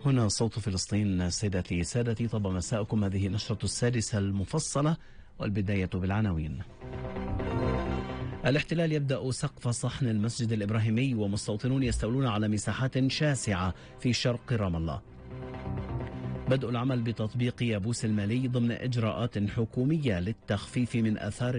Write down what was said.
هنا صوت فلسطين. سيداتي سادتي، طاب مساءكم. هذه نشرة السادسة المفصلة، والبداية بالعناوين. الاحتلال يبدأ سقف صحن المسجد الإبراهيمي، ومستوطنون يستولون على مساحات شاسعة في شرق رام الله. بدء العمل بتطبيق يابوس المالي ضمن إجراءات حكومية للتخفيف من آثار